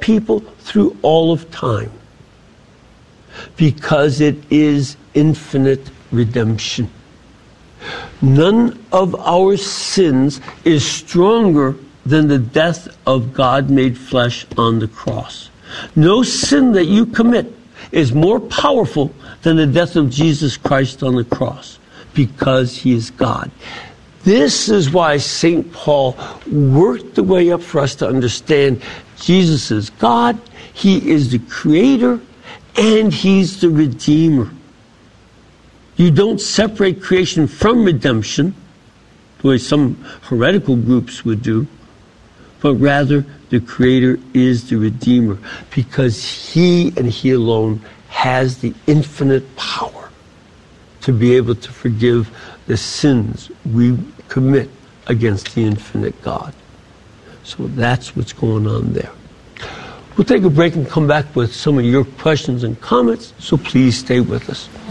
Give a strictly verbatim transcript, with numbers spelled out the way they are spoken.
people through all of time, because it is infinite redemption. None of our sins is stronger than the death of God made flesh on the cross. No sin that you commit is more powerful than the death of Jesus Christ on the cross, because he is God. This is why Saint Paul worked the way up for us to understand Jesus is God, he is the creator, and he's the redeemer. You don't separate creation from redemption, the way some heretical groups would do, but rather the creator is the redeemer, because he and he alone has the infinite power to be able to forgive the sins we commit against the infinite God. So that's what's going on there. We'll take a break and come back with some of your questions and comments, so please stay with us.